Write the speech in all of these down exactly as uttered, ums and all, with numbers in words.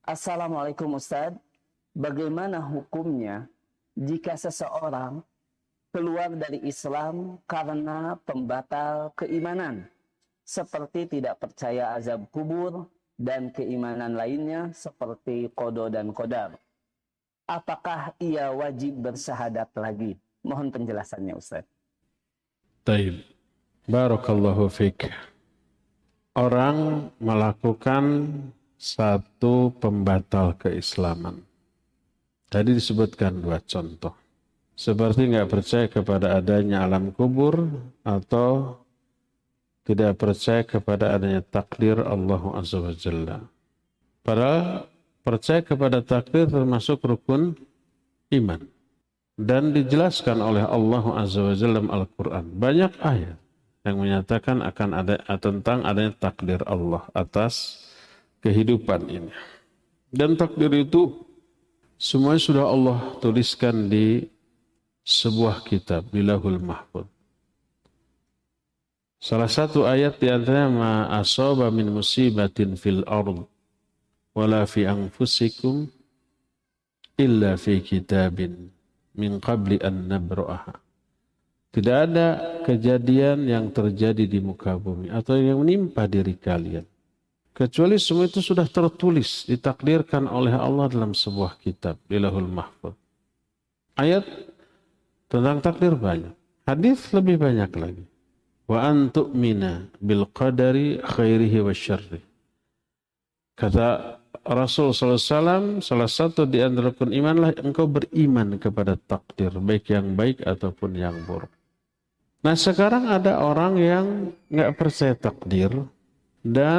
Assalamualaikum Ustadz. Bagaimana hukumnya jika seseorang keluar dari Islam karena pembatal keimanan, seperti tidak percaya azab kubur dan keimanan lainnya seperti qada dan qadar? Apakah ia wajib bersyahadat lagi? Mohon penjelasannya Ustadz. Taib. Barakallahu fiik. Orang melakukan satu pembatal keislaman. Tadi disebutkan dua contoh. Seperti nggak percaya kepada adanya alam kubur atau tidak percaya kepada adanya takdir Allah Azza wa Jalla. Padahal percaya kepada takdir termasuk rukun iman. Dan dijelaskan oleh Allah Azza wa Jalla dalam Al-Quran. Banyak ayat yang menyatakan akan ada tentang adanya takdir Allah atas kehidupan ini. Dan takdir itu semuanya sudah Allah tuliskan di sebuah kitab, di Lauhul Mahfuz. Salah satu ayat di antaranya ma asaba min musibatin fil ard wala fi anfusikum illa fi kitabin min qabli an nabra'aha. Tidak ada kejadian yang terjadi di muka bumi atau yang menimpa diri kalian kecuali semua itu sudah tertulis, ditakdirkan oleh Allah dalam sebuah kitab di Lauhul Mahfuz. Ayat tentang takdir banyak, hadis lebih banyak lagi. Wa an tu'mina bil qadari khairihi wa syarri. Kata Rasul sallallahu alaihi wasallam, salah satu di antara rukun imanlah engkau beriman kepada takdir, baik yang baik ataupun yang buruk. Nah sekarang ada orang yang nggak percaya takdir dan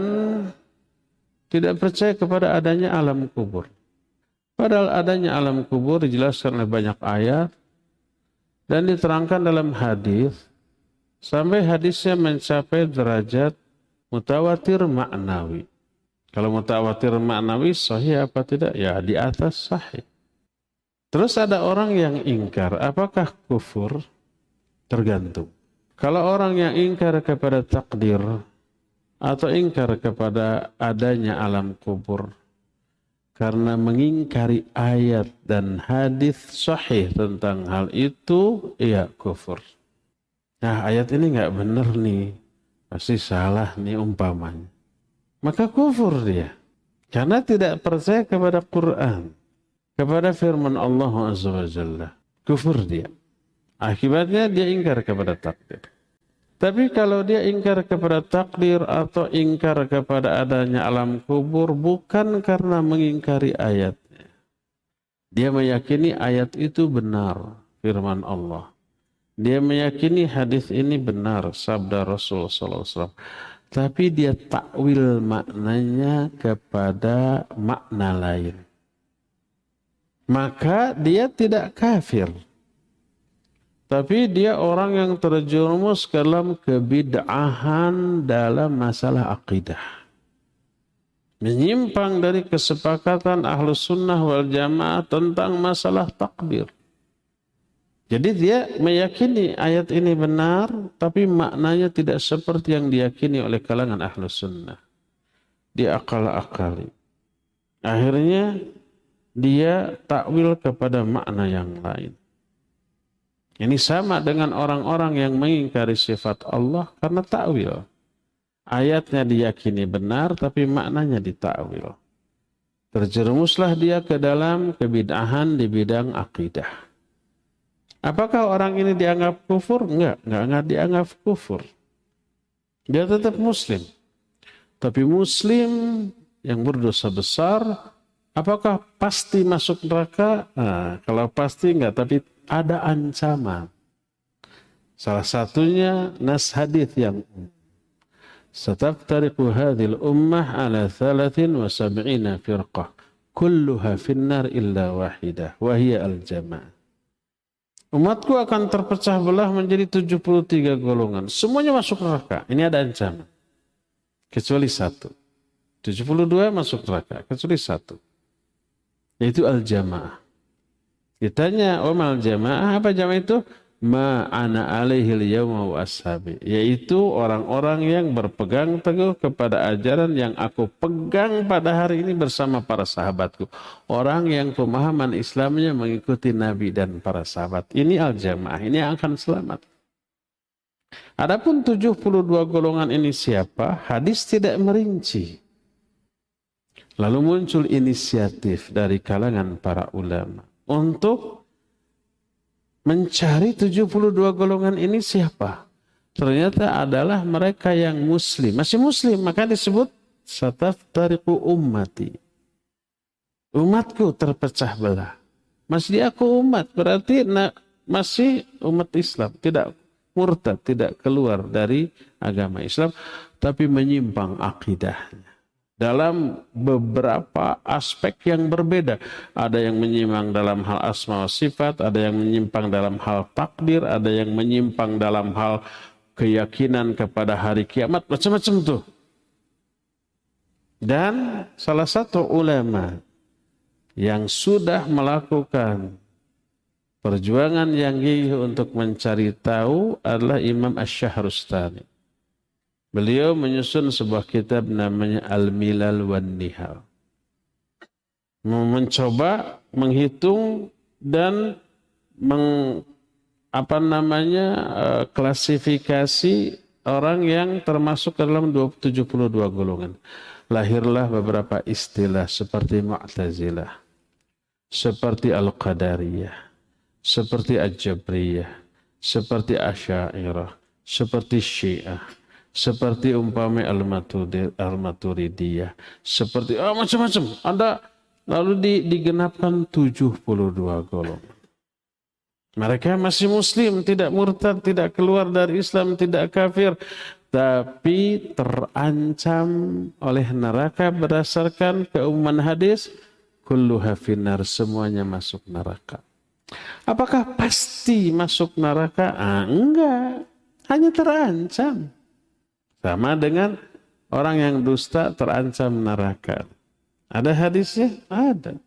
tidak percaya kepada adanya alam kubur. Padahal adanya alam kubur dijelaskan oleh banyak ayat dan diterangkan dalam hadis sampai hadisnya mencapai derajat mutawatir maknawi. Kalau mutawatir maknawi sahih apa tidak? Ya di atas sahih. Terus ada orang yang ingkar, apakah kufur? Tergantung. Kalau orang yang ingkar kepada takdir atau ingkar kepada adanya alam kubur karena mengingkari ayat dan hadis sahih tentang hal itu, ya kufur. Nah ayat ini nggak benar nih, pasti salah nih umpamanya. Maka kufur dia. Karena tidak percaya kepada Quran, kepada firman Allah Azza wa Jalla. Kufur dia. Akibatnya dia ingkar kepada takdir. Tapi kalau dia ingkar kepada takdir atau ingkar kepada adanya alam kubur bukan karena mengingkari ayatnya. Dia meyakini ayat itu benar, firman Allah. Dia meyakini hadis ini benar, sabda Rasul sallallahu alaihi wasallam. Tapi dia takwil maknanya kepada makna lain. Maka dia tidak kafir. Tapi dia orang yang terjerumus ke dalam kebid'ahan dalam masalah akidah. Menyimpang dari kesepakatan Ahlus Sunnah wal Jamaah tentang masalah takdir. Jadi dia meyakini ayat ini benar, tapi maknanya tidak seperti yang diyakini oleh kalangan Ahlus Sunnah. Dia akal-akali. Akhirnya dia takwil kepada makna yang lain. Ini sama dengan orang-orang yang mengingkari sifat Allah karena takwil. Ayatnya diyakini benar tapi maknanya ditakwil. Terjerumuslah dia ke dalam kebid'ahan di bidang akidah. Apakah orang ini dianggap kufur? Enggak, enggak, enggak dianggap kufur. Dia tetap muslim. Tapi muslim yang berdosa besar, apakah pasti masuk neraka? Nah, kalau pasti enggak, tapi ada ancaman. Salah satunya nas hadis yang sataftariqu hadhil ummah ala thalathin wa sab'ina firqah kulluha finnar illa wahidah wa hiya al-jamaah. Umatku akan terpecah belah menjadi tujuh puluh tiga golongan. Semuanya masuk neraka. Ini ada ancaman. Kecuali satu. tujuh puluh dua masuk neraka. Kecuali satu. Yaitu al-jamaah. Ditanya, "Wa mal jamaah?" Apa jamaah itu? ma ana alaihil yauma wa ashabi, yaitu orang-orang yang berpegang teguh kepada ajaran yang aku pegang pada hari ini bersama para sahabatku. Orang yang pemahaman Islamnya mengikuti Nabi dan para sahabat. Ini al-jamaah, ini yang akan selamat. Adapun tujuh puluh dua golongan ini siapa? Hadis tidak merinci. Lalu muncul inisiatif dari kalangan para ulama untuk mencari tujuh puluh dua golongan ini siapa? Ternyata adalah mereka yang muslim. Masih muslim, maka disebut sataftariqu ummati. Umatku terpecah belah. Masih aku umat, berarti nah, masih umat Islam. Tidak murtad, tidak keluar dari agama Islam, tapi menyimpang akidahnya. Dalam beberapa aspek yang berbeda. Ada yang menyimpang dalam hal asma wa sifat, ada yang menyimpang dalam hal takdir, ada yang menyimpang dalam hal keyakinan kepada hari kiamat, macam-macam tuh. Dan salah satu ulama yang sudah melakukan perjuangan yang gigih untuk mencari tahu adalah Imam Asy-Syahrustani. Beliau menyusun sebuah kitab namanya Al-Milal wan Nihal. Mencoba menghitung dan meng, apa namanya klasifikasi orang yang termasuk dalam tujuh puluh dua golongan. Lahirlah beberapa istilah seperti Mu'tazilah, seperti Al-Qadariyah, seperti Al-Jabriyah, seperti Asy'ariyah, seperti Syiah, seperti umpama Al-Maturidiyah, seperti oh, macam-macam. Ada lalu di, digenapkan tujuh puluh dua golongan. Mereka masih muslim, tidak murtad, tidak keluar dari Islam, tidak kafir, tapi terancam oleh neraka berdasarkan keumuman hadis, kulluha finnar, semuanya masuk neraka. Apakah pasti masuk neraka? Ah, enggak, hanya terancam. Sama dengan orang yang dusta terancam neraka. Ada hadisnya? Ada.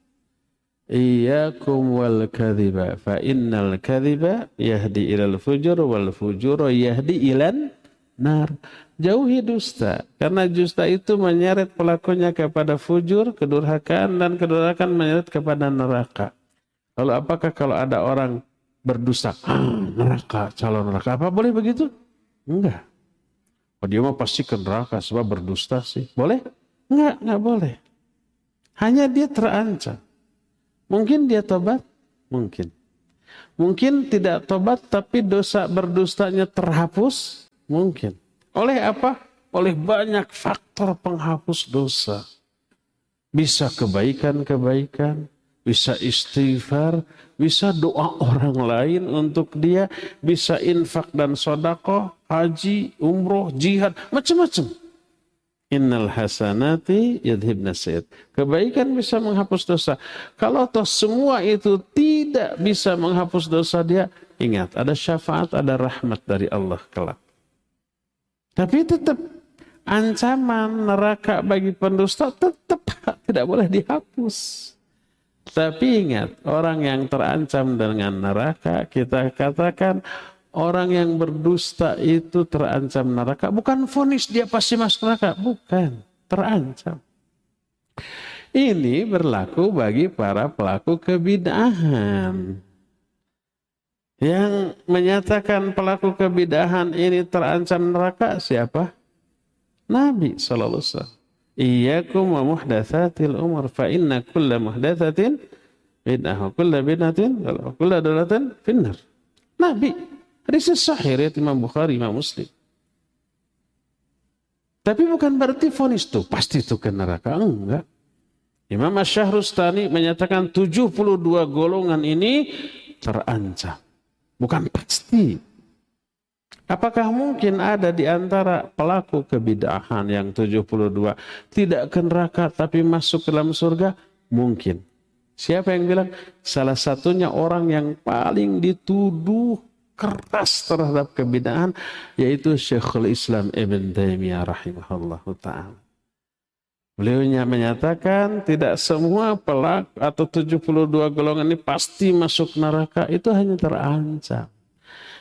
Iyyakum wal kadhiba fa innal kadhiba yahdi ilal fujur wal fujur yahdi ilan nar. Jauhi dusta, karena dusta itu menyeret pelakunya kepada fujur, kedurhakaan, dan kedurhakaan menyeret kepada neraka. Lalu apakah kalau ada orang berdusta, ah, neraka, calon neraka, apa boleh begitu? Enggak. Oh, dia mah pasti ke neraka sebab berdusta sih. Boleh? Enggak, enggak boleh. Hanya dia terancam. Mungkin dia tobat? Mungkin. Mungkin tidak tobat tapi dosa berdustanya terhapus? Mungkin. Oleh apa? Oleh banyak faktor penghapus dosa. Bisa kebaikan-kebaikan, bisa istighfar, bisa doa orang lain untuk dia, bisa infak dan sedekah, haji, umroh, jihad, macam-macam. Innal hasanati yadhibna sayyi'at. Kebaikan bisa menghapus dosa. Kalau toh semua itu tidak bisa menghapus dosa dia, ingat ada syafaat, ada rahmat dari Allah kelak. Tapi tetap ancaman neraka bagi pendusta tetap tidak boleh dihapus. Tapi ingat, orang yang terancam dengan neraka, kita katakan orang yang berdusta itu terancam neraka. Bukan vonis dia pasti masuk neraka. Bukan, terancam. Ini berlaku bagi para pelaku kebid'ahan. Yang menyatakan pelaku kebid'ahan ini terancam neraka siapa? Nabi shallallahu alaihi wasallam. Iyyakum wa muhdatsatil umur fa inna kulla muhdatsatin bid'ah wa kulla bid'atin wa kulla dalalatin finnar. Nabi, hadis sahih riwayat Imam Bukhari, Imam Muslim. Tapi bukan berarti vonis itu pasti itu ke neraka, enggak. Imam Asy-Syahrustani menyatakan tujuh puluh dua golongan ini terancam. Bukan pasti. Apakah mungkin ada di antara pelaku kebid'ahan yang tujuh puluh dua tidak ke neraka tapi masuk ke dalam surga? Mungkin. Siapa yang bilang? Salah satunya orang yang paling dituduh keras terhadap kebid'ahan yaitu Syekhul Islam Ibn Taimiyah rahimahullahu ta'ala. Beliau menyatakan tidak semua pelaku atau tujuh puluh dua golongan ini pasti masuk neraka, itu hanya terancam.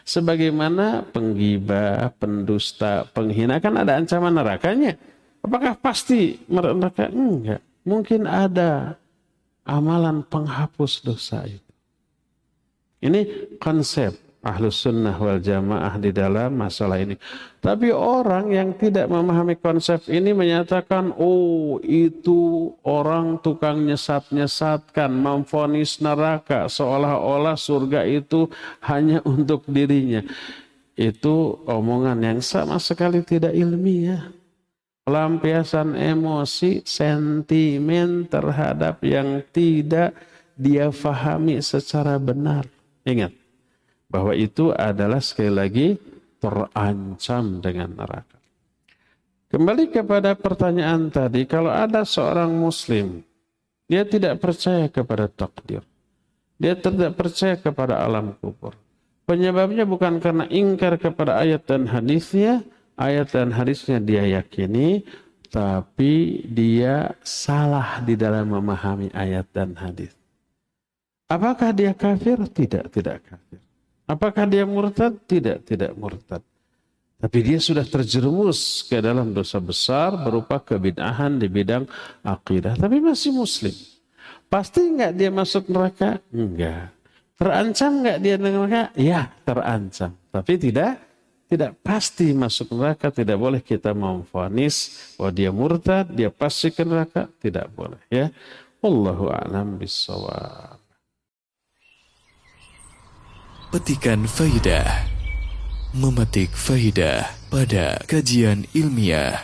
Sebagaimana penggibah, pendusta, penghina kan ada ancaman nerakanya. Apakah pasti neraka? Enggak. Mungkin ada amalan penghapus dosa itu. Ini konsep Ahlus Sunnah wal Jamaah di dalam masalah ini. Tapi orang yang tidak memahami konsep ini menyatakan, oh itu orang tukang nyesat-nyesatkan, memvonis neraka, seolah-olah surga itu hanya untuk dirinya. Itu omongan yang sama sekali tidak ilmiah. Pelampiasan emosi, sentimen terhadap yang tidak dia fahami secara benar. Ingat, bahwa itu adalah sekali lagi terancam dengan neraka. Kembali kepada pertanyaan tadi, kalau ada seorang muslim, dia tidak percaya kepada takdir, dia tidak percaya kepada alam kubur. Penyebabnya bukan karena ingkar kepada ayat dan hadisnya, ayat dan hadisnya dia yakini, tapi dia salah di dalam memahami ayat dan hadis. Apakah dia kafir? Tidak, tidak kafir. Apakah dia murtad? Tidak, tidak murtad. Tapi dia sudah terjerumus ke dalam dosa besar berupa kebid'ahan di bidang akidah. Tapi masih muslim. Pasti enggak dia masuk neraka? Enggak. Terancam enggak dia dengan neraka? Ya, terancam. Tapi tidak tidak pasti masuk neraka. Tidak boleh kita memvonis bahwa dia murtad, dia pasti ke neraka. Tidak boleh. Ya, Wallahu a'lam bishawab. Petikan faidah, memetik faidah pada kajian ilmiah.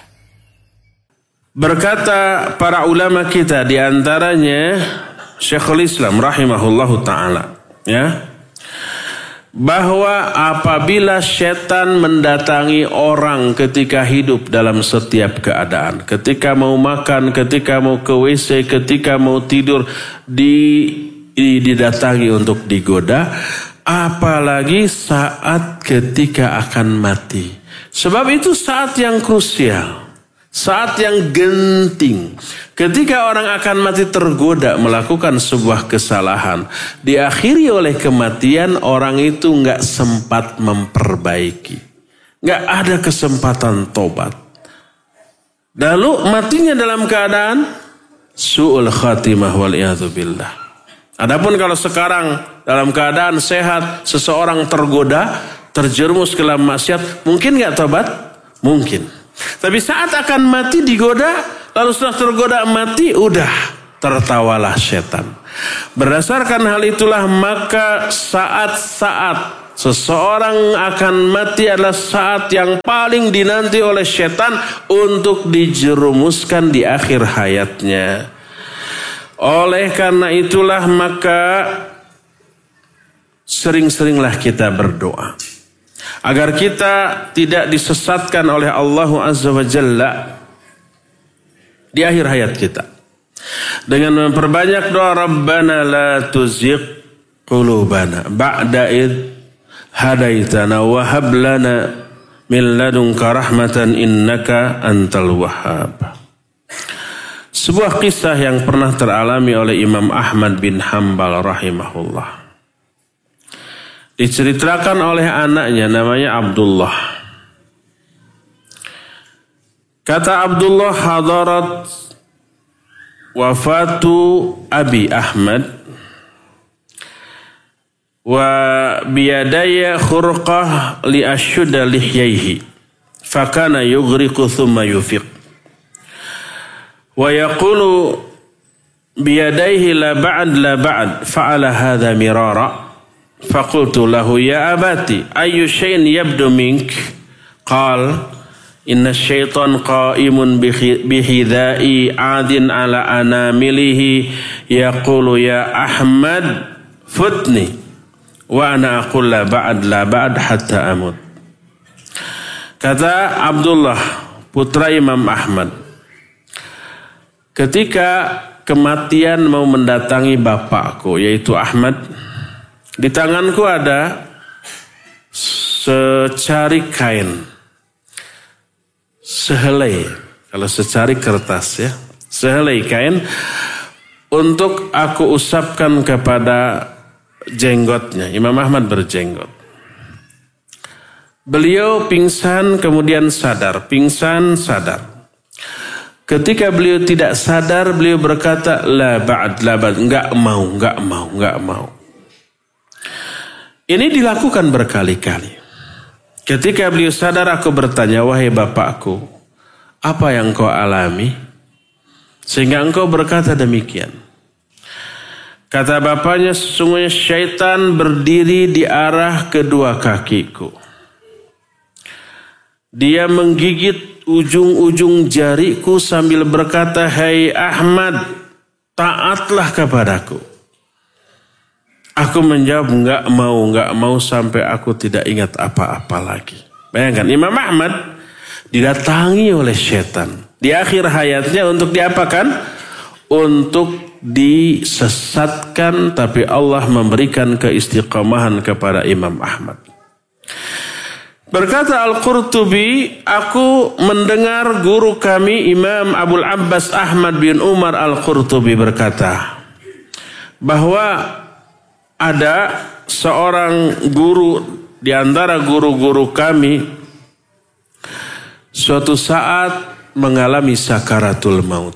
Berkata para ulama kita, di antaranya Syekhul Islam rahimahullahu ta'ala, ya, bahwa apabila setan mendatangi orang ketika hidup dalam setiap keadaan, ketika mau makan, ketika mau ke W C, ketika mau tidur, di, didatangi untuk digoda, apalagi saat ketika akan mati. Sebab itu saat yang krusial, saat yang genting. Ketika orang akan mati tergoda melakukan sebuah kesalahan, diakhiri oleh kematian, orang itu nggak sempat memperbaiki, nggak ada kesempatan tobat. Lalu matinya dalam keadaan su'ul khatimah wal'iyadzubillah. Adapun kalau sekarang dalam keadaan sehat, seseorang tergoda, terjerumus ke dalam maksiat, mungkin nggak tobat? Mungkin. Tapi saat akan mati digoda, lalu setelah tergoda mati, udah tertawalah setan. Berdasarkan hal itulah maka saat-saat seseorang akan mati adalah saat yang paling dinanti oleh setan untuk dijerumuskan di akhir hayatnya. Oleh karena itulah maka sering-seringlah kita berdoa agar kita tidak disesatkan oleh Allah Azza wa Jalla di akhir hayat kita, dengan memperbanyak doa Rabbana la tuzigh qulubana ba'da id hadaitana wa hab lana min ladunka rahmatan innaka antal wahhab. Sebuah kisah yang pernah teralami oleh Imam Ahmad bin Hanbal rahimahullah. Diceritakan oleh anaknya namanya Abdullah. Kata Abdullah, hadarat wafatu Abi Ahmad wa biyadaya khurqah li asyudda lihyaihi fakana yughriqu thumma yufiq wa yaqulu biyadaihi la ba'd la ba'd fa'ala hadha mirara faqultu lahu ya abati ayyu shay'in yabdu mink qal inna syaitan qa'imun bihidai adin ala anamilihi yaqulu ya Ahmad futni wa ana aqul la ba'd la ba'd hatta amut. Kata Abdullah putra Imam Ahmad, ketika kematian mau mendatangi bapakku yaitu Ahmad, di tanganku ada secari kain, sehelai, kalau secari kertas ya, sehelai kain untuk aku usapkan kepada jenggotnya. Imam Ahmad berjenggot. Beliau pingsan kemudian sadar, pingsan sadar. Ketika beliau tidak sadar, beliau berkata, la ba'd, la ba'd, enggak mau, enggak mau, enggak mau. Ini dilakukan berkali-kali. Ketika beliau sadar, aku bertanya, wahai bapakku, apa yang kau alami? Sehingga engkau berkata demikian. Kata bapaknya, sesungguhnya syaitan berdiri di arah kedua kakiku. Dia menggigit ujung-ujung jariku sambil berkata, hai Ahmad, taatlah kepadaku. Aku menjawab, enggak mau, enggak mau sampai aku tidak ingat apa-apa lagi. Bayangkan, Imam Ahmad didatangi oleh syaitan. Di akhir hayatnya untuk diapakan? Untuk disesatkan, tapi Allah memberikan keistiqomahan kepada Imam Ahmad. Berkata Al-Qurtubi, aku mendengar guru kami Imam Abul Abbas Ahmad bin Umar Al-Qurtubi berkata bahwa ada seorang guru di antara guru-guru kami suatu saat mengalami sakaratul maut.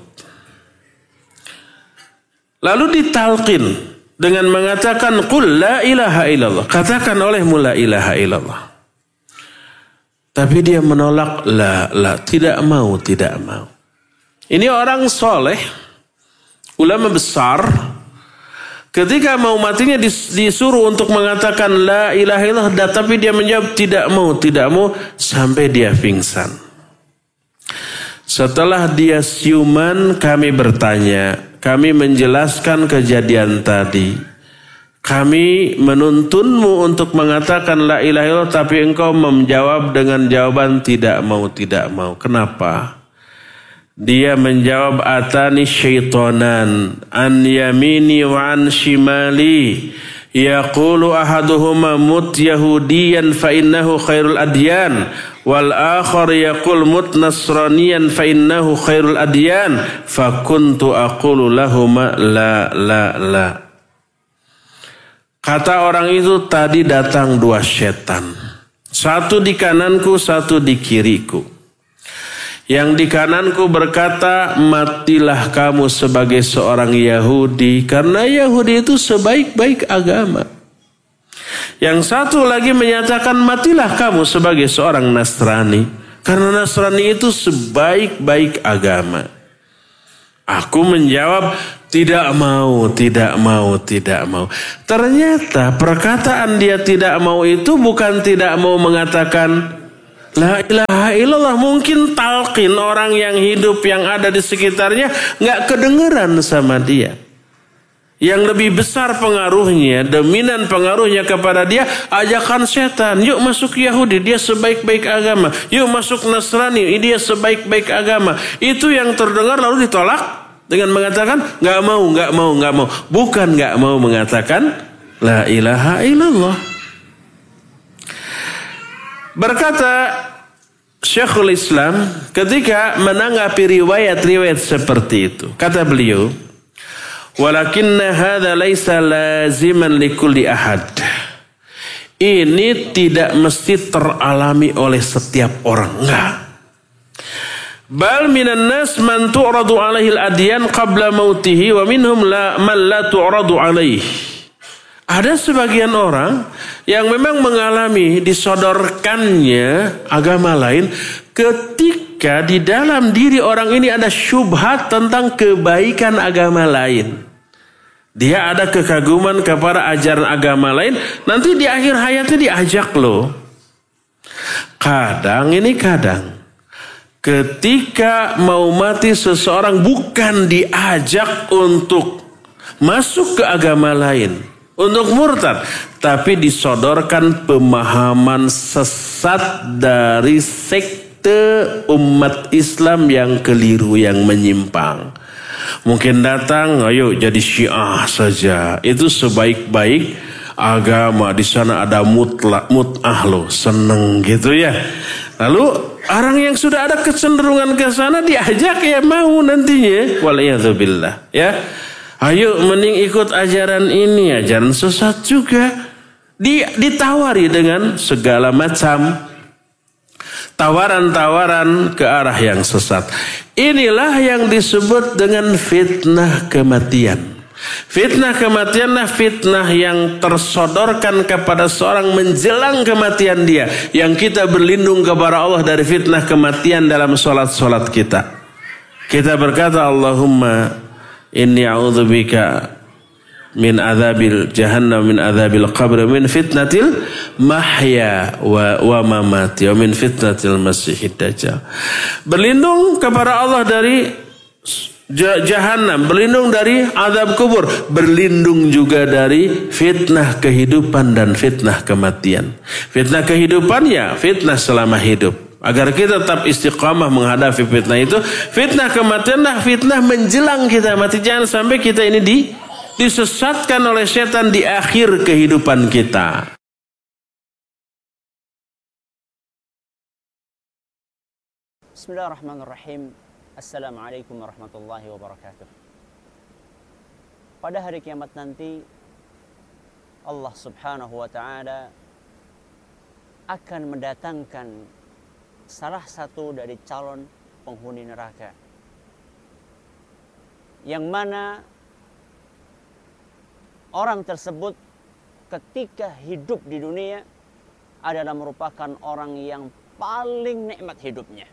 Lalu ditalqin dengan mengatakan qul la ilaha illallah, katakan olehmu la ilaha illallah. Tapi dia menolak, la, la, tidak mau, tidak mau. Ini orang soleh, ulama besar, ketika mau matinya disuruh untuk mengatakan la ilaha illallah, tapi dia menjawab tidak mau, tidak mau, sampai dia pingsan. Setelah dia siuman, kami bertanya, kami menjelaskan kejadian tadi. Kami menuntunmu untuk mengatakan la ilaha illallah, tapi engkau menjawab dengan jawaban tidak mau, tidak mau. Kenapa? Dia menjawab, atani syaitanan an yamini wa an shimali yaqulu ahaduhuma mut yahudiyan fa innahu khairul adyan wal akhar yaqul mut nasraniyan fa innahu khairul adyan fa kuntu aqulu lahuma la la la. Kata orang itu, tadi datang dua setan. Satu di kananku, satu di kiriku. Yang di kananku berkata, matilah kamu sebagai seorang Yahudi. Karena Yahudi itu sebaik-baik agama. Yang satu lagi menyatakan, matilah kamu sebagai seorang Nasrani. Karena Nasrani itu sebaik-baik agama. Aku menjawab, tidak mau, tidak mau, tidak mau. Ternyata perkataan dia tidak mau itu bukan tidak mau mengatakan la ilaha illallah. Mungkin talqin orang yang hidup yang ada di sekitarnya nggak kedengeran sama dia. Yang lebih besar pengaruhnya, dominan pengaruhnya kepada dia, ajakan setan. Yuk masuk Yahudi, dia sebaik-baik agama. Yuk masuk Nasrani, dia sebaik-baik agama. Itu yang terdengar lalu ditolak dengan mengatakan nggak mau, nggak mau, nggak mau. Bukan nggak mau mengatakan la ilaha illallah. Berkata Syekhul Islam ketika menanggapi riwayat-riwayat seperti itu, kata beliau, walakinna hadza laisa laziman likulli ahad. Ini tidak mesti teralami oleh setiap orang, enggak. Bal minan nas man tu'radu alaihi al-adyan qabla mautihi wa minhum la man la tu'radu alaihi. Ada sebagian orang yang memang mengalami disodorkannya agama lain ketika di dalam diri orang ini ada syubhat tentang kebaikan agama lain. Dia ada kekaguman kepada ajaran agama lain, nanti di akhir hayatnya diajak loh. Kadang ini kadang. Ketika mau mati seseorang bukan diajak untuk masuk ke agama lain, untuk murtad, tapi disodorkan pemahaman sesat dari sekte umat Islam yang keliru, yang menyimpang. Mungkin datang, ayo jadi Syiah saja. Itu sebaik-baik agama. Di sana ada mutlak, mut'ah loh, seneng gitu ya. Lalu orang yang sudah ada kecenderungan ke sana diajak ya mau nantinya. Waliyadzubillah ya. Ayo mending ikut ajaran ini, ajaran sesat juga. Di, ditawari dengan segala macam tawaran-tawaran ke arah yang sesat. Inilah yang disebut dengan fitnah kematian. Fitnah kematianlah fitnah yang tersodorkan kepada seorang menjelang kematian dia. Yang kita berlindung kepada Allah dari fitnah kematian dalam solat-solat kita. Kita berkata, Allahumma inni a'udzubika min adzabil jahannam, min adzabil qabr, min fitnatil mahya wa, wa mamati, wa min fitnatil masihid dajjal. Berlindung kepada Allah dari jahannam, berlindung dari azab kubur, berlindung juga dari fitnah kehidupan dan fitnah kematian. Fitnah kehidupan ya fitnah selama hidup, agar kita tetap istiqamah menghadapi fitnah itu. Fitnah kematian lah fitnah menjelang kita mati. Jangan sampai kita ini di disesatkan oleh setan di akhir kehidupan kita. Bismillahirrahmanirrahim. Assalamualaikum warahmatullahi wabarakatuh. Pada hari kiamat nanti, Allah subhanahu wa ta'ala akan mendatangkan salah satu dari calon penghuni neraka, yang mana orang tersebut ketika hidup di dunia adalah merupakan orang yang paling nikmat hidupnya.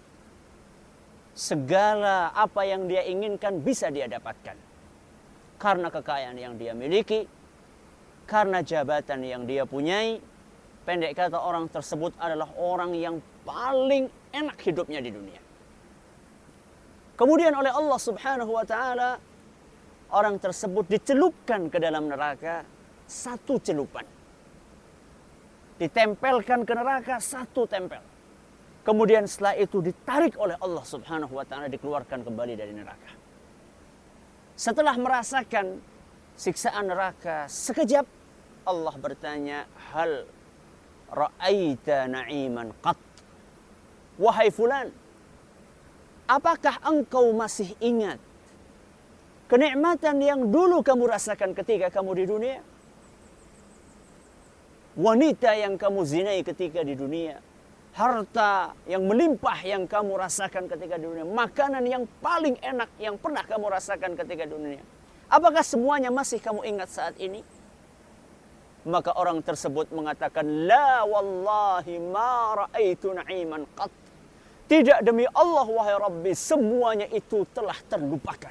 Segala apa yang dia inginkan bisa dia dapatkan. Karena kekayaan yang dia miliki, karena jabatan yang dia punyai. Pendek kata, orang tersebut adalah orang yang paling enak hidupnya di dunia. Kemudian oleh Allah subhanahu wa ta'ala, orang tersebut dicelupkan ke dalam neraka satu celupan. Ditempelkan ke neraka satu tempel. Kemudian setelah itu ditarik oleh Allah subhanahu wa ta'ala, dikeluarkan kembali dari neraka. Setelah merasakan siksaan neraka sekejap, Allah bertanya, hal ra'aita na'iman qat? Wahai fulan, apakah engkau masih ingat kenikmatan yang dulu kamu rasakan ketika kamu di dunia? Wanita yang kamu zinai ketika di dunia, harta yang melimpah yang kamu rasakan ketika di dunia, makanan yang paling enak yang pernah kamu rasakan ketika di dunia, apakah semuanya masih kamu ingat saat ini? Maka orang tersebut mengatakan, la wallahi ma ra'aitu na'iman qat. Tidak, demi Allah wahai Rabbi, semuanya itu telah terlupakan.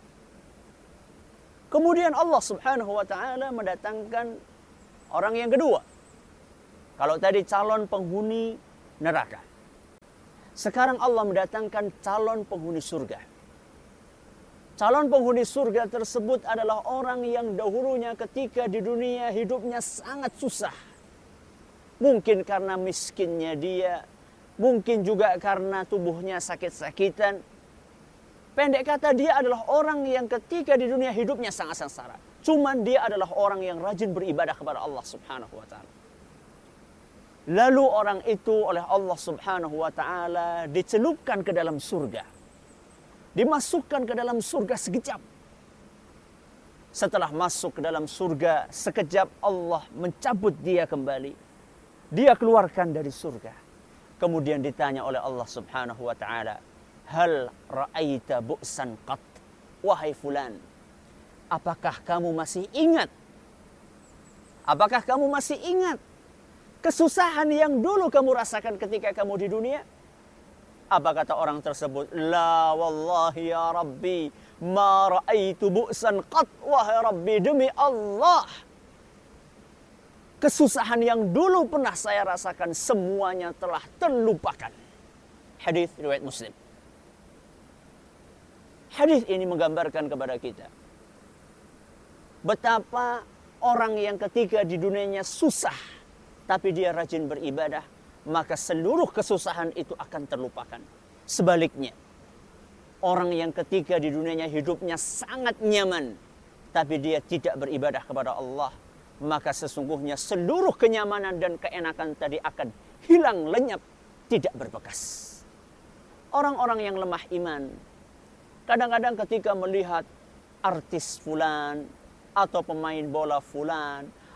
Kemudian Allah subhanahu wa ta'ala mendatangkan orang yang kedua. Kalau tadi calon penghuni neraka, sekarang Allah mendatangkan calon penghuni surga. Calon penghuni surga tersebut adalah orang yang dahulunya ketika di dunia hidupnya sangat susah. Mungkin karena miskinnya dia, mungkin juga karena tubuhnya sakit-sakitan. Pendek kata, dia adalah orang yang ketika di dunia hidupnya sangat sengsara. Cuman dia adalah orang yang rajin beribadah kepada Allah subhanahu wa ta'ala. Lalu orang itu oleh Allah subhanahu wa ta'ala dicelupkan ke dalam surga. Dimasukkan ke dalam surga sekejap. Setelah masuk ke dalam surga sekejap, Allah mencabut dia kembali. Dia keluarkan dari surga. Kemudian ditanya oleh Allah subhanahu wa ta'ala, hal ra'aita bu'san qat? Wahai fulan, apakah kamu masih ingat? Apakah kamu masih ingat kesusahan yang dulu kamu rasakan ketika kamu di dunia? Apa kata orang tersebut? La wallahi ya Rabbi, ma ra'aitu bu'san qat. Wahai Rabbi, demi Allah, kesusahan yang dulu pernah saya rasakan semuanya telah terlupakan. Hadis riwayat Muslim. Hadis ini menggambarkan kepada kita betapa orang yang ketika di dunianya susah, tapi dia rajin beribadah, maka seluruh kesusahan itu akan terlupakan. Sebaliknya, orang yang ketika di dunianya hidupnya sangat nyaman, tapi dia tidak beribadah kepada Allah, maka sesungguhnya seluruh kenyamanan dan keenakan tadi akan hilang lenyap, tidak berbekas. Orang-orang yang lemah iman, kadang-kadang ketika melihat artis fulan, atau pemain bola fulan,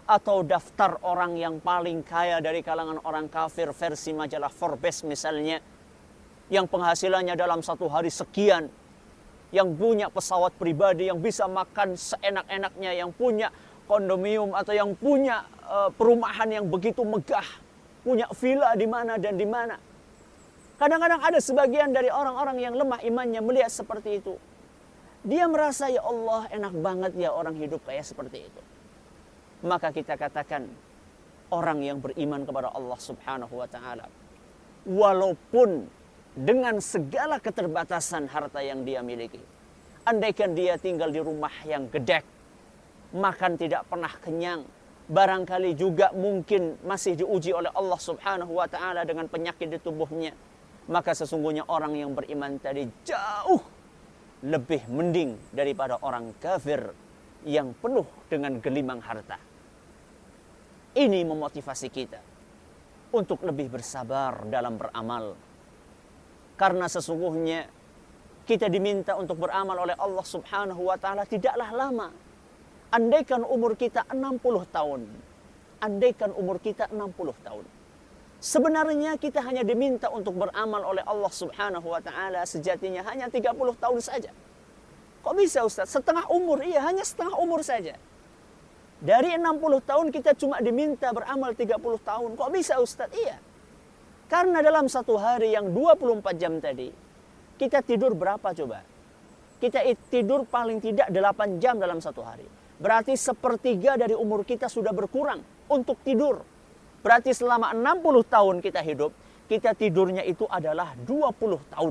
atau daftar orang yang paling kaya dari kalangan orang kafir versi majalah Forbes misalnya, yang penghasilannya dalam satu hari sekian, yang punya pesawat pribadi, yang bisa makan seenak-enaknya, yang punya kondominium atau yang punya uh, perumahan yang begitu megah, punya villa di mana dan di mana. Kadang-kadang ada sebagian dari orang-orang yang lemah imannya melihat seperti itu. Dia merasa, ya Allah, enak banget ya orang hidup kayak seperti itu. Maka kita katakan, orang yang beriman kepada Allah Subhanahu wa ta'ala, walaupun dengan segala keterbatasan harta yang dia miliki, andaikan dia tinggal di rumah yang gedek, makan tidak pernah kenyang, barangkali juga mungkin masih diuji oleh Allah Subhanahu wa ta'ala dengan penyakit di tubuhnya, maka sesungguhnya orang yang beriman tadi jauh lebih mending daripada orang kafir yang penuh dengan gelimang harta. Ini memotivasi kita untuk lebih bersabar dalam beramal. Karena sesungguhnya kita diminta untuk beramal oleh Allah Subhanahu wa ta'ala tidaklah lama. Andaikan umur kita enam puluh tahun. Andaikan umur kita enam puluh tahun. Sebenarnya kita hanya diminta untuk beramal oleh Allah Subhanahu wa ta'ala sejatinya hanya tiga puluh tahun saja. Kok bisa Ustaz? Setengah umur? Iya, hanya setengah umur saja. Dari enam puluh tahun kita cuma diminta beramal tiga puluh tahun. Kok bisa Ustaz? Iya. Karena dalam satu hari yang dua puluh empat jam tadi, kita tidur berapa coba? Kita tidur paling tidak delapan jam dalam satu hari. Berarti sepertiga dari umur kita sudah berkurang untuk tidur. Berarti selama enam puluh tahun kita hidup, kita tidurnya itu adalah dua puluh tahun.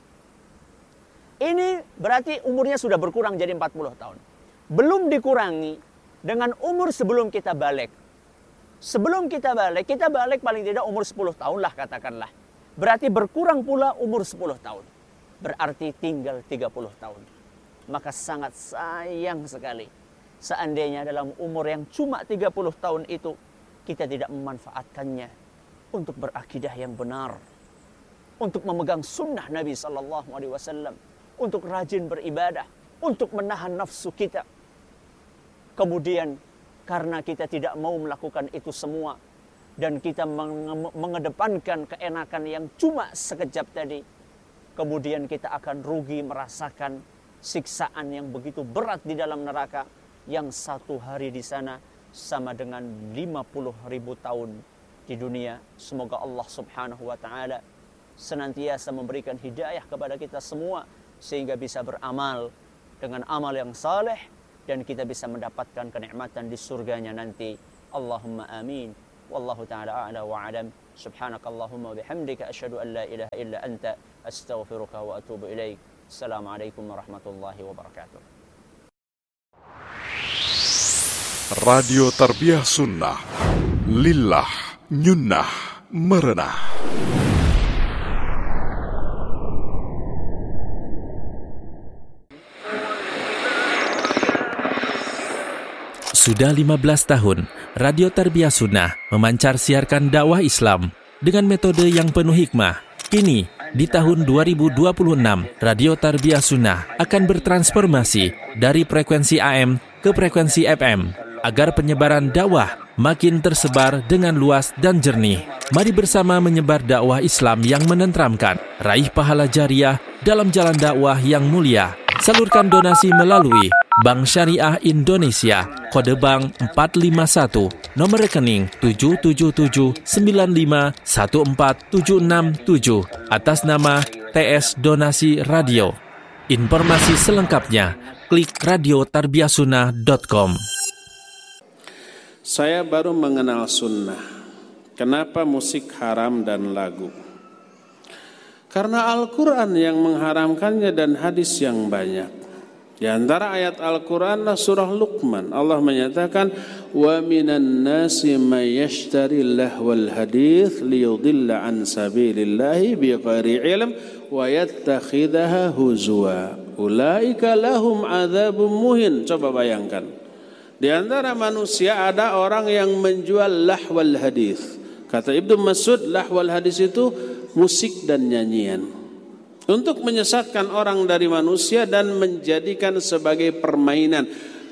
Ini berarti umurnya sudah berkurang jadi empat puluh tahun. Belum dikurangi dengan umur sebelum kita balik. Sebelum kita balik, kita balik paling tidak umur sepuluh tahun lah katakanlah. Berarti berkurang pula umur sepuluh tahun. Berarti tinggal tiga puluh tahun. Maka sangat sayang sekali seandainya dalam umur yang cuma tiga puluh tahun itu kita tidak memanfaatkannya untuk berakidah yang benar, untuk memegang sunnah Nabi Sallallahu Alaihi Wasallam, untuk rajin beribadah, untuk menahan nafsu kita. Kemudian karena kita tidak mau melakukan itu semua dan kita mengedepankan keenakan yang cuma sekejap tadi, kemudian kita akan rugi merasakan siksaan yang begitu berat di dalam neraka, yang satu hari di sana sama dengan lima puluh ribu tahun di dunia. Semoga Allah Subhanahu wa ta'ala senantiasa memberikan hidayah kepada kita semua sehingga bisa beramal dengan amal yang saleh dan kita bisa mendapatkan kenikmatan di surganya nanti. Allahumma amin. Wallahu ta'ala a'la wa a'lam. Subhanakallahumma bihamdika asyhadu an la ilaha illa anta astaghfiruka wa atubu ilaik. Assalamualaikum warahmatullahi wabarakatuh. Radio Tarbiyah Sunnah, lillah, nyunnah, merenah. Sudah lima belas tahun, Radio Tarbiyah Sunnah memancar siarkan dakwah Islam dengan metode yang penuh hikmah. Kini, di tahun dua ribu dua puluh enam, Radio Tarbiyah Sunnah akan bertransformasi dari frekuensi A M ke frekuensi F M agar penyebaran dakwah makin tersebar dengan luas dan jernih. Mari bersama menyebar dakwah Islam yang menenteramkan, raih pahala jariah dalam jalan dakwah yang mulia. Salurkan donasi melalui Bank Syariah Indonesia, kode bank empat lima satu, nomor rekening tujuh tujuh tujuh sembilan lima satu empat tujuh enam tujuh, atas nama T S Donasi Radio. Informasi selengkapnya, klik radio tarbiyah sunnah dot com. Saya baru mengenal sunnah. Kenapa musik haram dan lagu? Karena Al-Quran yang mengharamkannya dan hadis yang banyak. Di antara ayat Al-Quran surah Luqman, Allah menyatakan, wa minan nasi may yashtari lahwal hadits liyudilla an sabilillahi bighairi ilm wa yattakhidhaha huzwa ulaika lahum adzabun muhin. Coba bayangkan, di antara manusia ada orang yang menjual lahwal hadits. Kata Ibnu Mas'ud, lahwal hadits itu musik dan nyanyian, untuk menyesatkan orang dari manusia dan menjadikan sebagai permainan.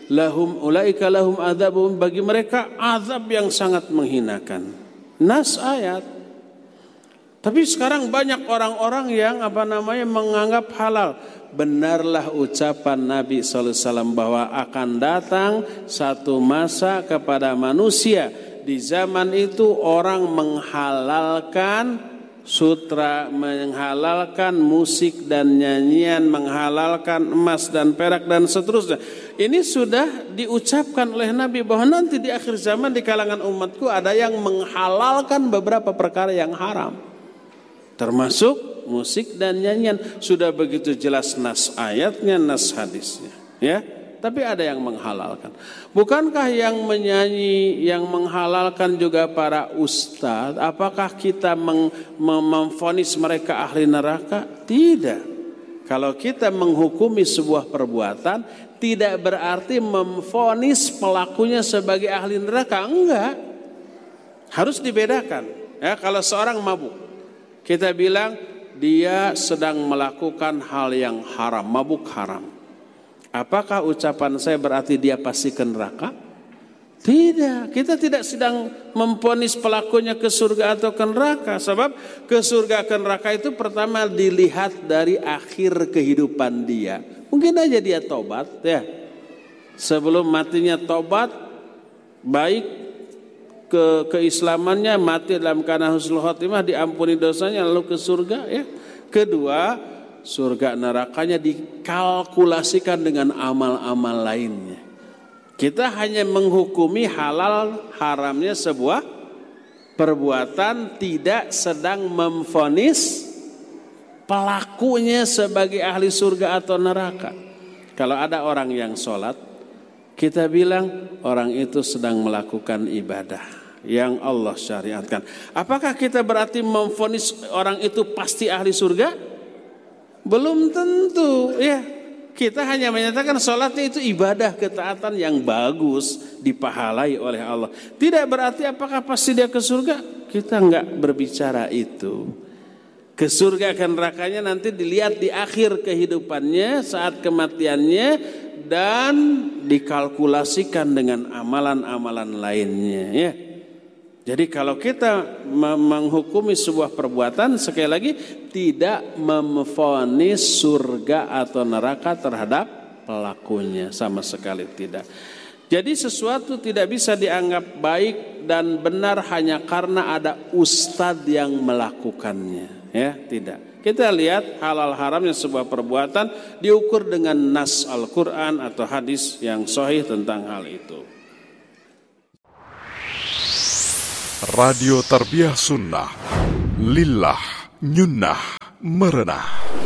lahum ulaika lahum adzabun, bagi mereka azab yang sangat menghinakan. Nas ayat. Tapi sekarang banyak orang-orang yang apa namanya menganggap halal. Benarlah ucapan Nabi sallallahu alaihi wasallam bahwa akan datang satu masa kepada manusia, di zaman itu orang menghalalkan sutra, menghalalkan musik dan nyanyian, menghalalkan emas dan perak dan seterusnya. Ini sudah diucapkan oleh Nabi bahwa nanti di akhir zaman di kalangan umatku ada yang menghalalkan beberapa perkara yang haram, termasuk musik dan nyanyian. Sudah begitu jelas nas ayatnya, nas hadisnya, ya. Tapi ada yang menghalalkan. Bukankah yang menyanyi, yang menghalalkan juga para ustadz? Apakah kita mem- memvonis mereka ahli neraka? Tidak. Kalau kita menghukumi sebuah perbuatan, tidak berarti memvonis pelakunya sebagai ahli neraka. Enggak. Harus dibedakan. Ya, kalau seorang mabuk, kita bilang dia sedang melakukan hal yang haram, mabuk haram. Apakah ucapan saya berarti dia pasti ke neraka? Tidak, kita tidak sedang memvonis pelakunya ke surga atau ke neraka. Sebab ke surga ke neraka itu pertama dilihat dari akhir kehidupan dia. Mungkin aja dia tobat, ya. Sebelum matinya tobat, baik ke keislamannya, mati dalam keadaan husnul khotimah, diampuni dosanya lalu ke surga, ya. Kedua, surga nerakanya dikalkulasikan dengan amal-amal lainnya. Kita hanya menghukumi halal haramnya sebuah perbuatan, tidak sedang memvonis pelakunya sebagai ahli surga atau neraka. Kalau ada orang yang sholat, kita bilang orang itu sedang melakukan ibadah yang Allah syariatkan. Apakah kita berarti memvonis orang itu pasti ahli surga? Belum tentu, ya. Kita hanya menyatakan sholatnya itu ibadah ketaatan yang bagus, dipahalai oleh Allah. Tidak berarti apakah pasti dia ke surga? Kita enggak berbicara itu. Ke surga ke nerakanya nanti dilihat di akhir kehidupannya, saat kematiannya, dan dikalkulasikan dengan amalan-amalan lainnya, ya. Jadi kalau kita menghukumi sebuah perbuatan, sekali lagi tidak memvonis surga atau neraka terhadap pelakunya, sama sekali tidak. Jadi sesuatu tidak bisa dianggap baik dan benar hanya karena ada ustadz yang melakukannya, ya, tidak. Kita lihat halal haramnya sebuah perbuatan diukur dengan nas Al-Quran atau hadis yang sahih tentang hal itu. Radio Tarbiyah Sunnah, Lillah, Nyunnah, Merenah.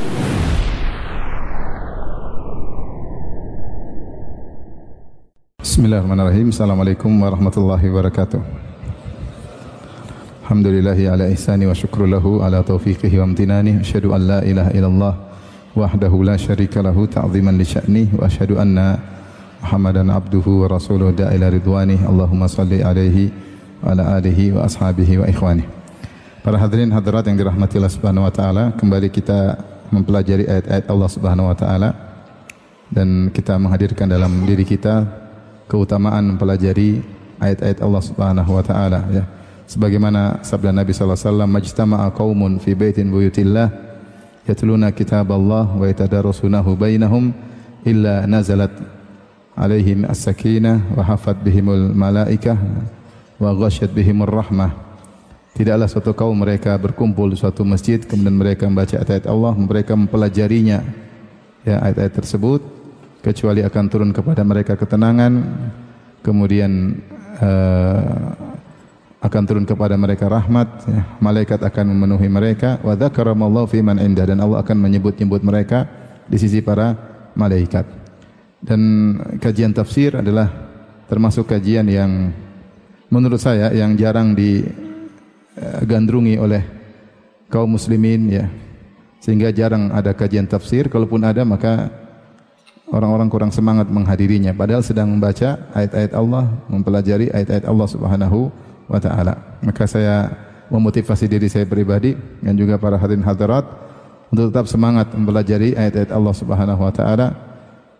Bismillahirrahmanirrahim. Assalamualaikum warahmatullahi wabarakatuh. Alhamdulillahi ala ihsani wa syukru lahu ala taufiqihi wa amtinani. Asyhadu an la ilaha illallah wahdahu la syarika lahu ta'ziman li sya'ni, wa asyhadu anna Muhammadan abduhu wa rasuluhu da'ila ridwani. Allahumma salli alaihi wa ala alihi wa ashabihi wa ikhwani. Para hadirin hadirat yang dirahmati Allah Subhanahu wa taala, kembali kita mempelajari ayat-ayat Allah Subhanahu wa taala dan kita menghadirkan dalam diri kita keutamaan mempelajari ayat-ayat Allah Subhanahu wa taala, ya. Sebagaimana sabda Nabi sallallahu alaihi wasallam, majtama'a qaumun fi baitin buyutillah yatluna kitaballah wa yatadarasunahu bainahum illa nazalat alaihim as-sakinah wa hafat bihimul malaikah wa ghasyat bihimur rahmah. Tidaklah suatu kaum mereka berkumpul di suatu masjid kemudian mereka membaca ayat-ayat Allah, mereka mempelajarinya, ya, ayat-ayat tersebut, kecuali akan turun kepada mereka ketenangan, kemudian uh, akan turun kepada mereka rahmat, ya, malaikat akan memenuhi mereka, wa dzakaramallahu fi man indah, dan Allah akan menyebut-nyebut mereka di sisi para malaikat. Dan kajian tafsir adalah termasuk kajian yang menurut saya yang jarang digandrungi oleh kaum muslimin, ya, sehingga jarang ada kajian tafsir. Kalaupun ada maka orang-orang kurang semangat menghadirinya, padahal sedang membaca ayat-ayat Allah, mempelajari ayat-ayat Allah Subhanahu wa taala. Maka saya memotivasi diri saya pribadi dan juga para hadirin hadirat untuk tetap semangat mempelajari ayat-ayat Allah Subhanahu wa taala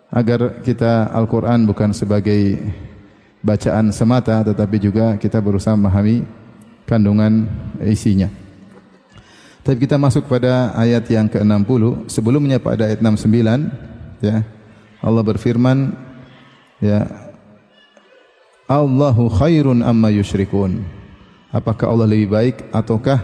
agar kita Al-Quran bukan sebagai bacaan semata, tetapi juga kita berusaha memahami kandungan isinya. Tapi kita masuk pada ayat yang ke enam puluh. Sebelumnya pada ayat enam puluh sembilan, ya, Allah berfirman, ya, Allahu khairun amma yusyrikun. Apakah Allah lebih baik ataukah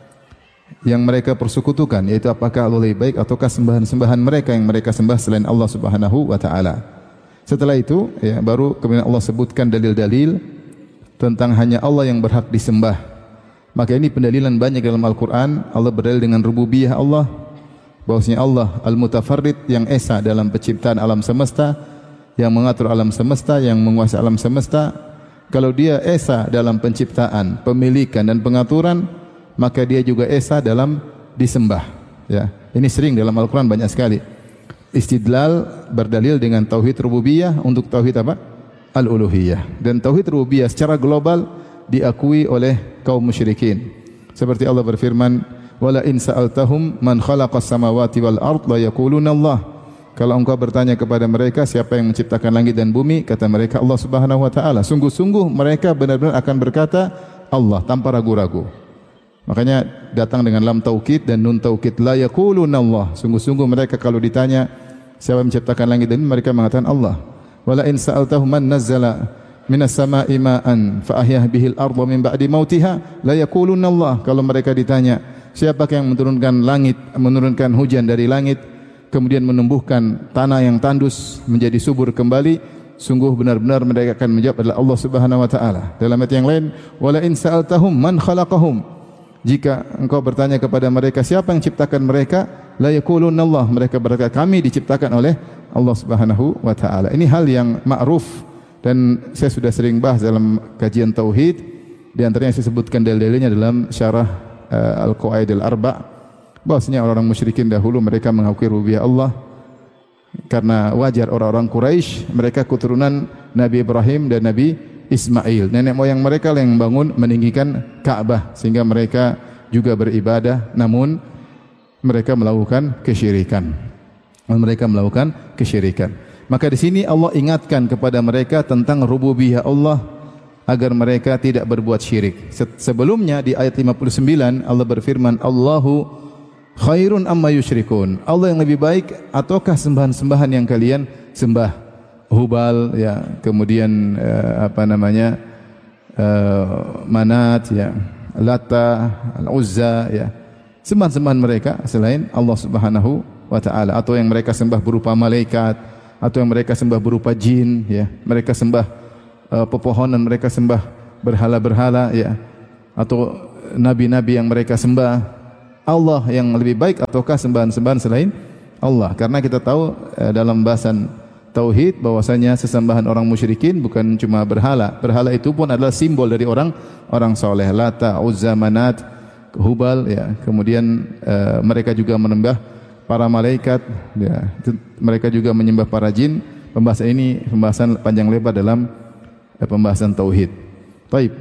yang mereka persekutukan, yaitu apakah Allah lebih baik ataukah sembahan-sembahan mereka yang mereka sembah selain Allah Subhanahu wa taala. Setelah itu, ya, baru kemudian Allah sebutkan dalil-dalil tentang hanya Allah yang berhak disembah. Maka ini pendalilan banyak dalam Al-Quran. Allah berdalil dengan rububiyah Allah, bahwasanya Allah Al-Mutafarrid yang esa dalam penciptaan alam semesta, yang mengatur alam semesta, yang menguasai alam semesta. Kalau dia esa dalam penciptaan, pemilikan dan pengaturan, maka dia juga esa dalam disembah. Ya, ini sering dalam Al-Quran banyak sekali. Istidlal berdalil dengan tauhid rububiyah untuk tauhid apa? Al-uluhiyah. Dan tauhid rububiyah secara global diakui oleh kaum musyrikin. Seperti Allah berfirman, "Wala in sa'altahum man khalaqas samawati wal ard la yaquluna Allah." Kalau engkau bertanya kepada mereka siapa yang menciptakan langit dan bumi, kata mereka Allah Subhanahu wa taala. Sungguh-sungguh mereka benar-benar akan berkata Allah tanpa ragu-ragu. Makanya datang dengan lam taukid dan nun taukid, la yaquluna Allah. Sungguh-sungguh mereka kalau ditanya siapa yang menciptakan langit dan bumi, mereka mengatakan Allah. Wala in sa'altahum man nazzala minas sama'i ma'an fa ahyah bihil ardha min ba'di mautiha la yaquluna Allah. Kalau mereka ditanya siapakah yang menurunkan langit, menurunkan hujan dari langit, kemudian menumbuhkan tanah yang tandus menjadi subur kembali, sungguh benar-benar mereka akan menjawab adalah Allah Subhanahu wa taala. Dalam ayat yang lain, wala in sa'altahum man khalaqahum. Jika engkau bertanya kepada mereka siapa yang ciptakan mereka, la yaquluna Allah. Mereka berkata kami diciptakan oleh Allah Subhanahu wa taala. Ini hal yang ma'ruf dan saya sudah sering bahas dalam kajian tauhid. Di antaranya saya sebutkan dalil-dalilnya dalam syarah uh, Al-Qawaid Al-Arba', bahwasanya orang-orang musyrikin dahulu mereka mengakui rububiyah Allah karena wajar orang-orang Quraisy, mereka keturunan Nabi Ibrahim dan Nabi Ismail. Nenek moyang mereka yang membangun meninggikan Ka'bah sehingga mereka juga beribadah, namun mereka melakukan kesyirikan. Mereka melakukan kesyirikan. Maka di sini Allah ingatkan kepada mereka tentang rububiyah Allah agar mereka tidak berbuat syirik. Sebelumnya di ayat lima puluh sembilan Allah berfirman, Allahu khairun amma yusyrikun. Allah yang lebih baik ataukah sembahan-sembahan yang kalian sembah? Hubal, ya, kemudian uh, apa namanya uh, Manat, ya, Lata, Al-Uzza, ya, sembahan-sembahan mereka selain Allah Subhanahu wa taala, atau yang mereka sembah berupa malaikat, atau yang mereka sembah berupa jin, ya, mereka sembah uh, pepohonan, mereka sembah berhala-berhala, ya, atau nabi-nabi yang mereka sembah. Allah yang lebih baik ataukah sembahan-sembahan selain Allah? Karena kita tahu uh, dalam bahasan tauhid bahwasanya sesembahan orang musyrikin bukan cuma berhala. Berhala itu pun adalah simbol dari orang orang soleh. Lata, Uzza, Manat, Hubal, ya. Kemudian uh, mereka juga menyembah para malaikat, ya. Mereka juga menyembah para jin. Pembahasan ini pembahasan panjang lebar dalam uh, pembahasan tauhid. Baik.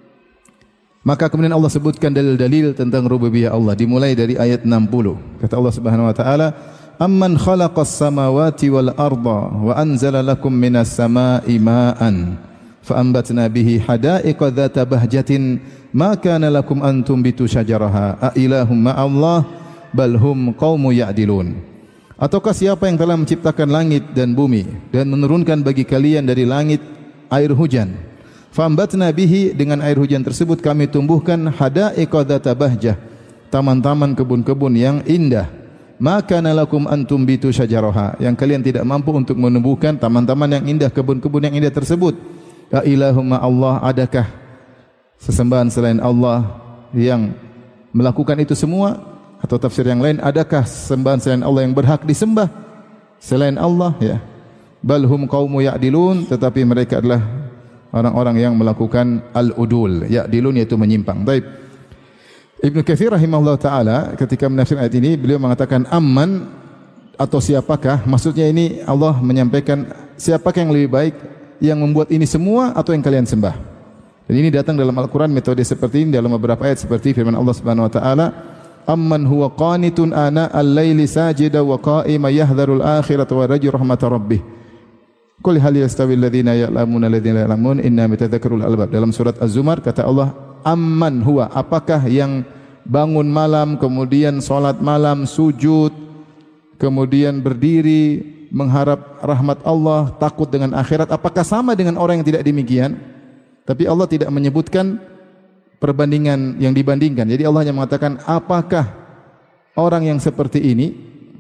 Maka kemudian Allah sebutkan dalil-dalil tentang rububiyah Allah dimulai dari ayat enam puluh. Kata Allah Subhanahu wa taala, Amman khalaqas samawati wal arda wa anzala lakum minas samaa'i ma'an fa ambatna bihi hadaiqa dzata bahjatin ma kana lakum an tumbitu syajaraha a ilahum ma'allah bal hum qaumu ya'dilun. Ataukah siapa yang telah menciptakan langit dan bumi dan menurunkan bagi kalian dari langit air hujan, fa ambatna bihi, dengan air hujan tersebut kami tumbuhkan hadaiqa dzata bahjah, taman-taman kebun-kebun yang indah. Maka nalakum antum bitu syajaraha, yang kalian tidak mampu untuk menumbuhkan taman-taman yang indah, kebun-kebun yang indah tersebut. Ya ilahumma Allah, adakah sesembahan selain Allah yang melakukan itu semua? Atau tafsir yang lain, adakah sembahan selain Allah yang berhak disembah selain Allah? Ya. Balhum qaumu ya'dilun, tetapi mereka adalah orang-orang yang melakukan al-udul. Ya'dilun yaitu menyimpang. Baik. Ibnu Katsir rahimahullah ta'ala ketika menafsirkan ayat ini, beliau mengatakan amman atau siapakah, maksudnya ini Allah menyampaikan siapakah yang lebih baik, yang membuat ini semua atau yang kalian sembah. Dan ini datang dalam Al-Quran metode seperti ini dalam beberapa ayat, seperti firman Allah Subhanahu wa ta'ala, amman huwa qanitun ana al-laili sajida wa qa'ima yahdharul akhirata wa raju rahmat rabbih. Qul hal yastawi alladhina ya'lamuna alladhina la ya'lamun inna mitadzakarul albab. Dalam surat Az-Zumar kata Allah, amman huwa, apakah yang bangun malam kemudian salat malam, sujud, kemudian berdiri mengharap rahmat Allah, takut dengan akhirat, apakah sama dengan orang yang tidak demikian? Tapi Allah tidak menyebutkan perbandingan yang dibandingkan. Jadi Allah hanya mengatakan apakah orang yang seperti ini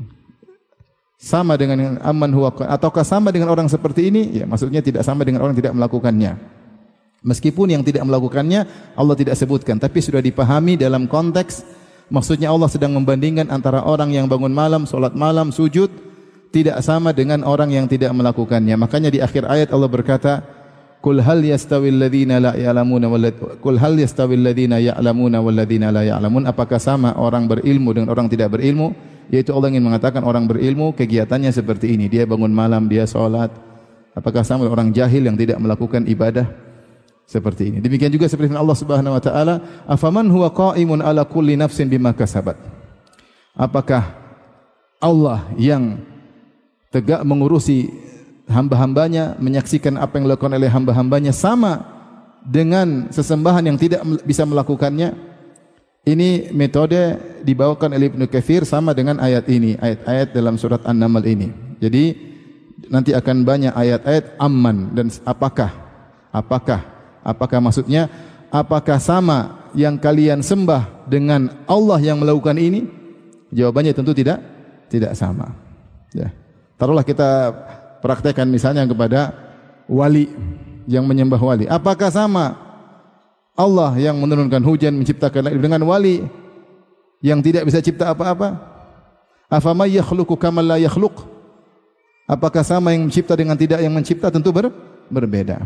sama dengan amman huwa, ataukah sama dengan orang seperti ini? Ya, maksudnya tidak sama dengan orang yang tidak melakukannya. Meskipun yang tidak melakukannya Allah tidak sebutkan, tapi sudah dipahami dalam konteks, maksudnya Allah sedang membandingkan antara orang yang bangun malam, salat malam, sujud, tidak sama dengan orang yang tidak melakukannya. Makanya di akhir ayat Allah berkata, Qul hal yastawil ladzina la ya'lamuna wal Qul hal yastawil ladzina ya'lamuna wal ladzina la ya'lamun, apakah sama orang berilmu dengan orang tidak berilmu? Yaitu Allah ingin mengatakan orang berilmu kegiatannya seperti ini, dia bangun malam, dia salat. Apakah sama dengan orang jahil yang tidak melakukan ibadah seperti ini? Demikian juga seperti Allah Subhanahu wa taala, afaman huwa qa'imun ala kulli nafsin bima kasabat. Apakah Allah yang tegak mengurusi hamba-hambanya, menyaksikan apa yang dilakukan oleh hamba-hambanya, sama dengan sesembahan yang tidak bisa melakukannya? Ini metode dibawakan oleh Ibnu Katsir sama dengan ayat ini, ayat-ayat dalam surat An-Naml ini. Jadi nanti akan banyak ayat-ayat amman dan apakah, apakah, apakah maksudnya, apakah sama yang kalian sembah dengan Allah yang melakukan ini? Jawabannya tentu tidak, tidak sama. Ya. Taruhlah kita praktekkan misalnya kepada wali yang menyembah wali. Apakah sama Allah yang menurunkan hujan, menciptakan dengan wali yang tidak bisa cipta apa-apa? Afamay yakhluqu kama la yakhluq? Apakah sama yang mencipta dengan tidak yang mencipta? Tentu ber, berbeda.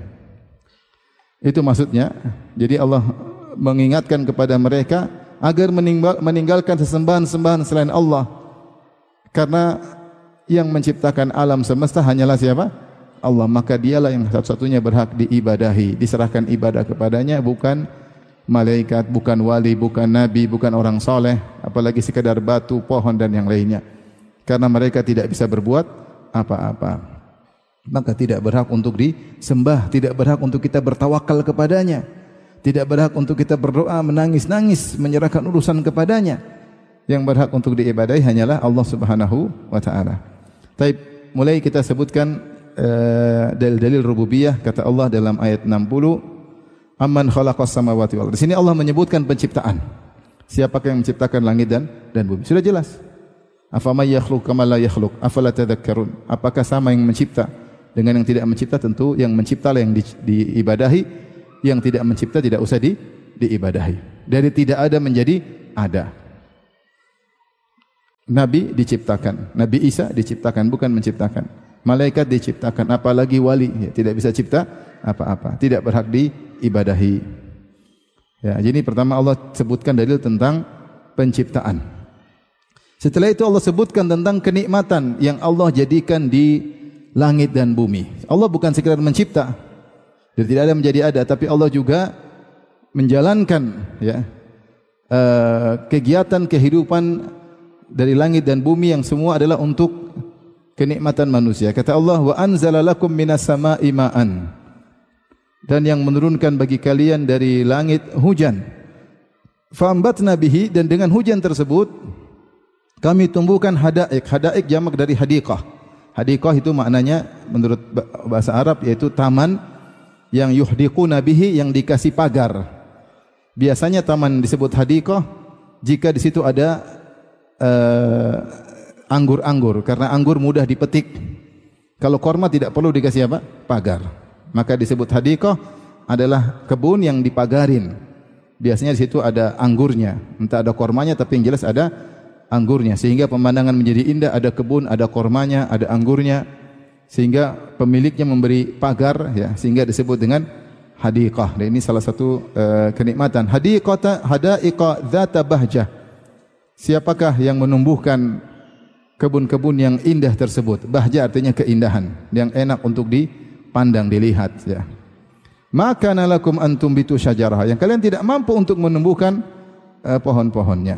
Itu maksudnya. Jadi Allah mengingatkan kepada mereka agar meninggal, meninggalkan sesembahan-sembahan selain Allah. Karena yang menciptakan alam semesta hanyalah siapa? Allah. Maka dialah yang satu-satunya berhak diibadahi, diserahkan ibadah kepadanya, bukan malaikat, bukan wali, bukan nabi, bukan orang soleh, apalagi sekadar batu, pohon dan yang lainnya. Karena mereka tidak bisa berbuat apa-apa, maka tidak berhak untuk disembah, tidak berhak untuk kita bertawakal kepadanya, tidak berhak untuk kita berdoa, menangis-nangis, menyerahkan urusan kepadanya. Yang berhak untuk diibadahi hanyalah Allah Subhanahu wa taala. Taib, mulai kita sebutkan Uh, dalil-dalil rububiyah. Kata Allah dalam ayat enam puluh, amman khalaqas samawati wal ardh. Di sini Allah menyebutkan penciptaan. Siapakah yang menciptakan langit dan dan bumi? Sudah jelas. Afamay yakhluq kama la yakhluq afala tadhakkarun. Apakah sama yang mencipta dengan yang tidak mencipta? Tentu yang menciptalah yang di, diibadahi, yang tidak mencipta tidak usah di, diibadahi. Dari tidak ada menjadi ada. Nabi diciptakan, Nabi Isa diciptakan, bukan menciptakan. Malaikat diciptakan, apalagi wali, ya, tidak bisa cipta apa-apa, tidak berhak diibadahi. Ya, jadi pertama Allah sebutkan dalil tentang penciptaan. Setelah itu Allah sebutkan tentang kenikmatan yang Allah jadikan di langit dan bumi. Allah bukan sekedar mencipta, jadi tidak ada menjadi ada, tapi Allah juga menjalankan ya uh, kegiatan kehidupan dari langit dan bumi yang semua adalah untuk kenikmatan manusia. Kata Allah, wa anzala lakum minas sama'i ma'an, dan yang menurunkan bagi kalian dari langit hujan. Fa'ambatna bihi, dan dengan hujan tersebut kami tumbuhkan hadaik. Hadaik jamak dari hadiqah. Hadiqah itu maknanya menurut bahasa Arab yaitu taman yang yuhdiquna bihi, yang dikasih pagar. Biasanya taman disebut hadiqah jika di situ ada uh, anggur-anggur, karena anggur mudah dipetik. Kalau korma tidak perlu dikasih apa? Pagar. Maka disebut hadiqah adalah kebun yang dipagarin. Biasanya di situ ada anggurnya, entah ada kormanya, tapi yang jelas ada anggurnya, sehingga pemandangan menjadi indah. Ada kebun, ada kormanya, ada anggurnya, sehingga pemiliknya memberi pagar, ya, sehingga disebut dengan hadiqah. Dan ini salah satu uh, kenikmatan. Hadiqata hadaiqa dzata bahjah. Siapakah yang menumbuhkan kebun-kebun yang indah tersebut? Bahja artinya keindahan, yang enak untuk dipandang, dilihat, ya. Maka nalakum antum bitu syajarah, yang kalian tidak mampu untuk menumbuhkan uh, pohon-pohonnya.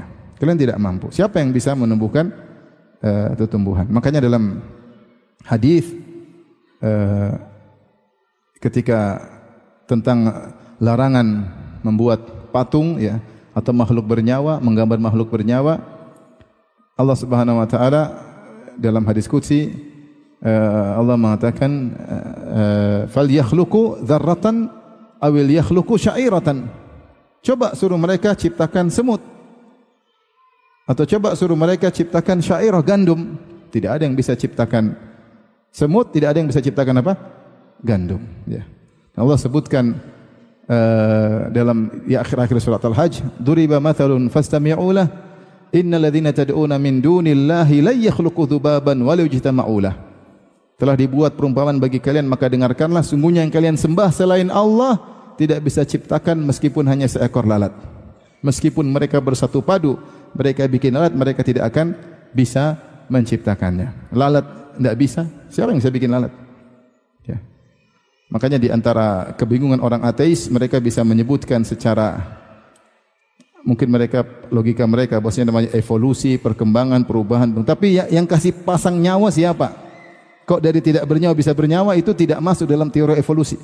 Kalian tidak mampu. Siapa yang bisa menumbuhkan uh, itu tumbuhan? Makanya dalam hadis uh, ketika tentang larangan membuat patung ya atau makhluk bernyawa, menggambar makhluk bernyawa, Allah Subhanahu wa taala dalam hadis qudsi uh, Allah mengatakan uh, fal yakhluqu dzarratan awil yakhluqu sya'iratan. Coba suruh mereka ciptakan semut atau coba suruh mereka ciptakan syairah gandum. Tidak ada yang bisa ciptakan semut, tidak ada yang bisa ciptakan apa? Gandum ya. Allah sebutkan uh, dalam di akhir-akhir surat Al-Hajj, duriba mathalun fastami'u lah innal ladzina tad'una min dunillahi la yakhluqu dzubaban wa law ijtama'u lah. Telah dibuat perumpamaan bagi kalian, maka dengarkanlah, sungguhnya yang kalian sembah selain Allah tidak bisa ciptakan meskipun hanya seekor lalat. Meskipun mereka bersatu padu, mereka bikin lalat, mereka tidak akan bisa menciptakannya. Lalat tidak bisa, siapa yang bisa bikin lalat? Ya. Makanya di antara kebingungan orang ateis, mereka bisa menyebutkan secara mungkin mereka logika mereka bahwasanya namanya evolusi, perkembangan, perubahan. Tapi ya, yang kasih pasang nyawa siapa? Kok dari tidak bernyawa bisa bernyawa, itu tidak masuk dalam teori evolusi.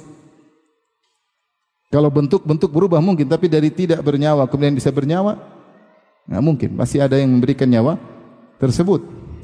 Kalau bentuk-bentuk berubah mungkin, tapi dari tidak bernyawa kemudian bisa bernyawa, nggak mungkin. Pasti ada yang memberikan nyawa tersebut.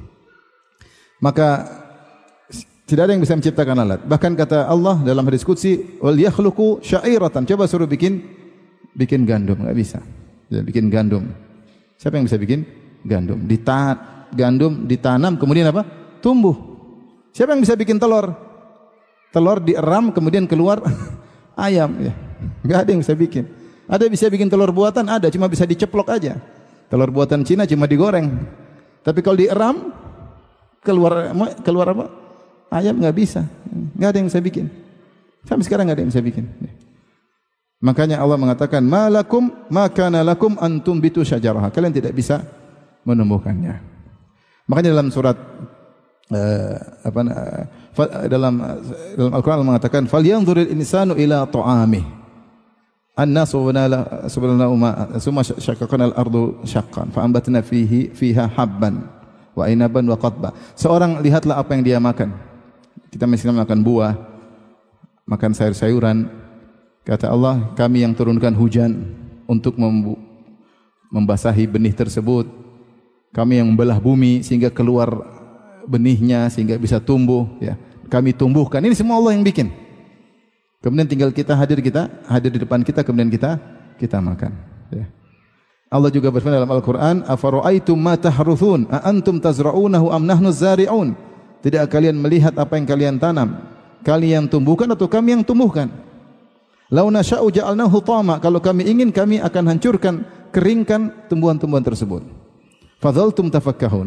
Maka tidak ada yang bisa menciptakan alat. Bahkan kata Allah dalam hadis qudsi, wal yakhluqu sya'iratan. Coba suruh bikin bikin gandum, enggak bisa. Bisa bikin gandum. Siapa yang bisa bikin gandum? Dita gandum ditanam kemudian apa? Tumbuh. Siapa yang bisa bikin telur? Telur dieram kemudian keluar ayam ya. Enggak ada yang bisa bikin. Ada yang bisa bikin telur buatan? Ada, cuma bisa diceplok aja. Telur buatan Cina cuma digoreng. Tapi kalau dieram keluar keluar apa? Ayam nggak bisa, nggak ada yang bisa bikin. Sampai sekarang nggak ada yang bisa bikin. Makanya Allah mengatakan, malakum makana lakum antum bitu syajarah. Kalian tidak bisa menumbuhkannya. Makanya dalam surat uh, apa uh, dalam uh, dalam Al-Qur'an Allah mengatakan, falyanzuril insanu ila ta'amih. Anna subhanallah subhanallah ma summa syaqqaqna al-ardu syaqqan fa ambatna fihi fiha habban wa inaban wa qadba. Seorang lihatlah apa yang dia makan. Kita misalnya makan buah, makan sayur-sayuran. Kata Allah, kami yang turunkan hujan untuk membasahi benih tersebut. Kami yang membelah bumi sehingga keluar benihnya, sehingga bisa tumbuh. Ya. Kami tumbuhkan. Ini semua Allah yang bikin. Kemudian tinggal kita hadir, kita hadir di depan kita, kemudian kita kita makan. Ya. Allah juga berfirman dalam Al-Quran, afara'aitum ma tahruthun a antum tazra'unahu am nahnu zari'un. Tidak kalian melihat apa yang kalian tanam? Kalian tumbuhkan atau kami yang tumbuhkan? Lau nasya'u ja'alnahu hutama. Kalau kami ingin, kami akan hancurkan, keringkan tumbuhan-tumbuhan tersebut. Fadhaltum tafakkahun.